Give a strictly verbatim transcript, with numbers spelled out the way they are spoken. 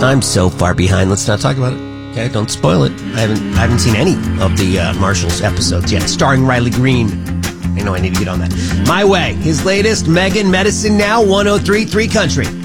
I'm so far behind. Let's not talk about it. Okay, don't spoil it. I haven't I haven't seen any of the uh, Marshalls episodes yet, starring Riley Green. I know I need to get on that. My Way, his latest, Megan Medicine Now, one oh three point three Country.